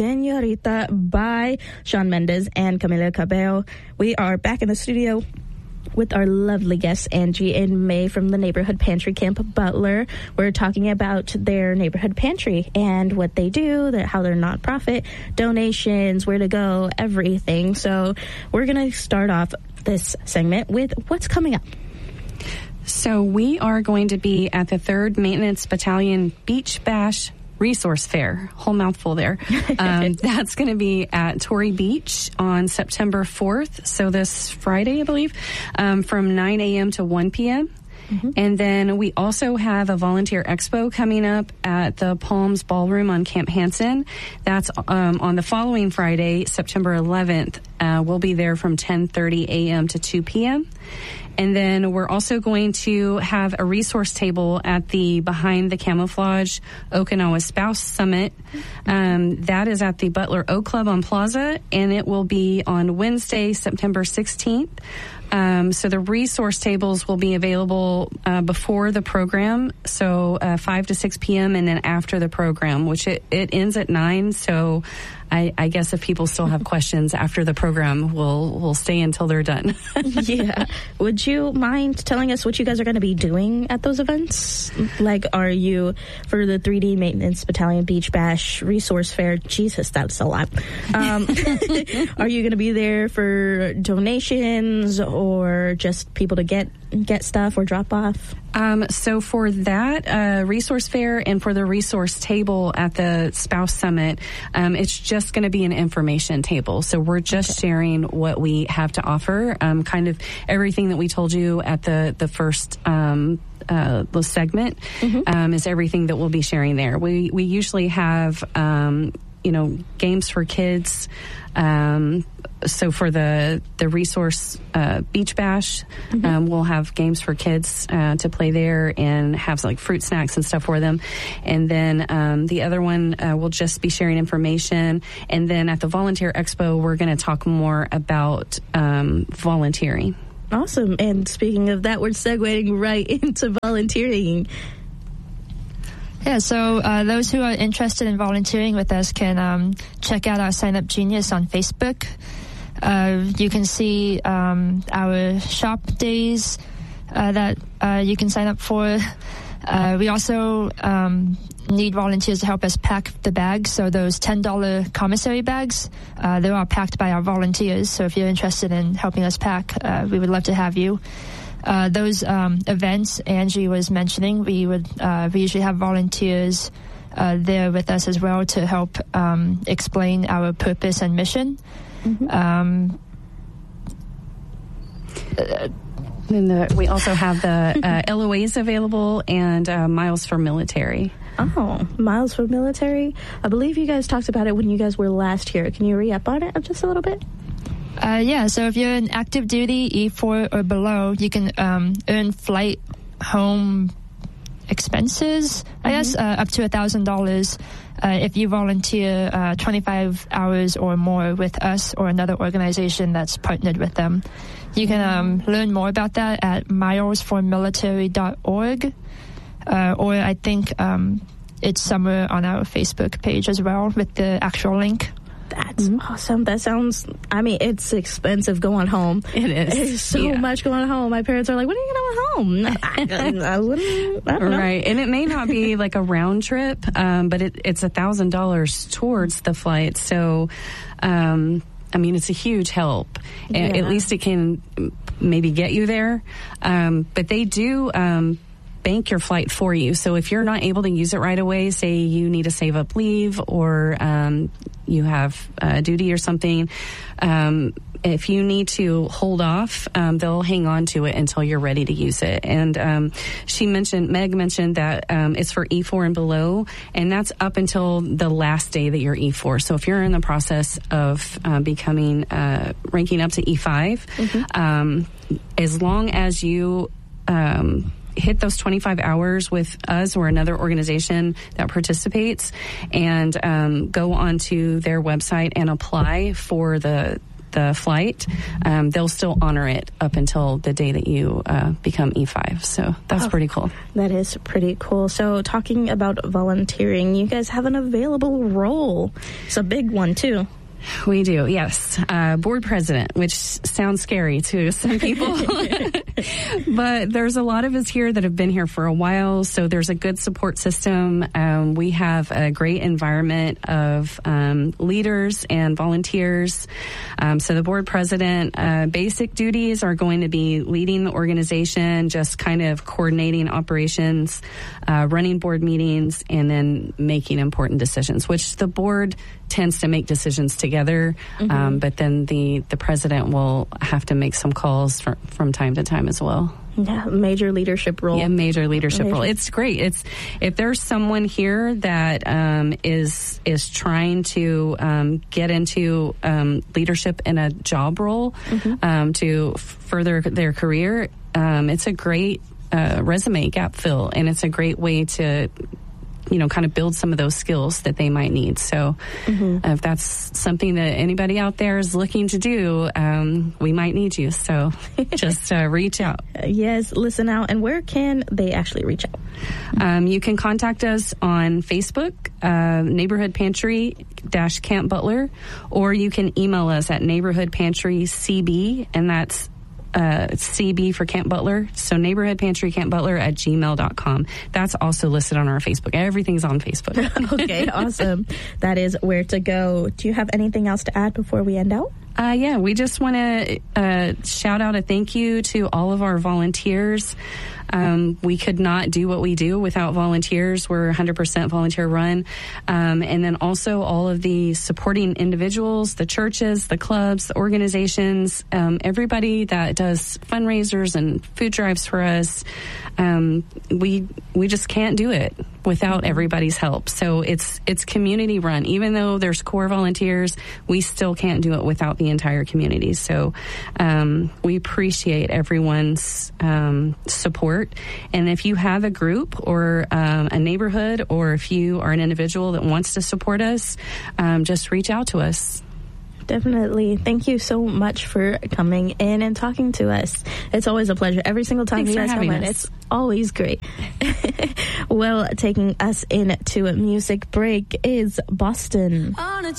Señorita by Shawn Mendes and Camila Cabello. We are back in the studio with our lovely guests, Angie and May from the Neighborhood Pantry Camp Butler. We're talking about their neighborhood pantry and what they do, how they're nonprofit, donations, where to go, everything. So we're going to start off this segment with what's coming up. So we are going to be at the 3rd Maintenance Battalion Beach Bash Resource Fair. Whole mouthful there. That's going to be at Torrey Beach on September 4th. So this Friday, I believe, from 9 a.m. to 1 p.m. Mm-hmm. And then we also have a volunteer expo coming up at the Palms Ballroom on Camp Hansen. That's on the following Friday, September 11th. We'll be there from 10:30 a.m. to 2 p.m. And then we're also going to have a resource table at the Behind the Camouflage Okinawa Spouse Summit. That is at the Butler Oak Club on Plaza, and it will be on Wednesday, September 16th. So the resource tables will be available before the program, so 5 to 6 p.m. and then after the program, which it ends at 9. So I guess if people still have questions after the program, we'll stay until they're done. Yeah. Would you mind telling us what you guys are going to be doing at those events? Like, are you for the 3D Maintenance Battalion Beach Bash Resource Fair? Jesus, that's a lot. Are you going to be there for donations or just people to get stuff or drop off? So for that resource fair and for the resource table at the Spouse Summit, it's just going to be an information table. So we're just sharing what we have to offer, kind of everything that we told you at the first segment is everything that we'll be sharing there. We usually have games for kids. So for the resource beach bash, we'll have games for kids to play there and have like fruit snacks and stuff for them. And then the other one will just be sharing information. And then at the Volunteer Expo, we're going to talk more about volunteering. Awesome. And speaking of that, we're segueing right into volunteering. Yeah, so those who are interested in volunteering with us can check out our Sign Up Genius on Facebook. You can see our shop days that you can sign up for. We also need volunteers to help us pack the bags. So those $10 commissary bags, they're all packed by our volunteers. So if you're interested in helping us pack, we would love to have you. Those events Angie was mentioning, we usually have volunteers there with us as well to help explain our purpose and mission. And we also have the LOAs available and Miles for Military. Oh, Miles for Military. I believe you guys talked about it when you guys were last here. Can you re-up on it just a little bit? Yeah, so if you're in active duty, E4 or below, you can earn flight home expenses, I guess, up to $1,000 if you volunteer 25 hours or more with us or another organization that's partnered with them. You can learn more about that at milesformilitary.org, or I think it's somewhere on our Facebook page as well with the actual link. That's awesome. That sounds, it's expensive going home. It is. It's so much going home. My parents are like, when are you going home? I don't know. Right. And it may not be like a round trip, but it's $1,000 towards the flight. So, it's a huge help. Yeah. At least it can maybe get you there. But they do bank your flight for you. So if you're not able to use it right away, say you need to save up leave or you have duty or something, if you need to hold off, they'll hang on to it until you're ready to use it. And Meg mentioned that it's for E4 and below, and that's up until the last day that you're E4. So if you're in the process of ranking up to E5, as long as you hit those 25 hours with us or another organization that participates and go onto their website and apply for the the flight, they'll still honor it up until the day that you become E5. So that's pretty cool. That is pretty cool. So talking about volunteering, you guys have an available role. It's a big one, too. We do, yes. Board president, which sounds scary to some people. But there's a lot of us here that have been here for a while, so there's a good support system. We have a great environment of leaders and volunteers. So the board president, basic duties are going to be leading the organization, just kind of coordinating operations, running board meetings, and then making important decisions, which the board tends to make decisions together, but then the president will have to make some calls from time to time as well. Yeah, major leadership role. Yeah, major leadership role. It's great. If there's someone here that is trying to get into leadership in a job role to further their career, it's a great resume gap fill, and it's a great way to kind of build some of those skills that they might need. So if that's something that anybody out there is looking to do, we might need you. So just reach out. Yes, listen out. And where can they actually reach out? You can contact us on Facebook, Neighborhood Pantry Camp Butler, or you can email us at Neighborhood Pantry CB, and that's CB for Camp Butler. So Neighborhood Pantry Camp Butler at gmail.com. That's also listed on our Facebook. Everything's on Facebook. Okay, awesome. That is where to go. Do you have anything else to add before we end out? Yeah, we just want to shout out a thank you to all of our volunteers. We could not do what we do without volunteers. We're 100% volunteer run. And then also all of the supporting individuals, the churches, the clubs, the organizations, everybody that does fundraisers and food drives for us. We just can't do it without everybody's help. So it's community run. Even though there's core volunteers, we still can't do it without the entire community. So we appreciate everyone's support. And if you have a group or a neighborhood, or if you are an individual that wants to support us, just reach out to us. Definitely. Thank you so much for coming in and talking to us. It's always a pleasure. Every single time you guys come in, it's always great. Well, taking us into a music break is Boston.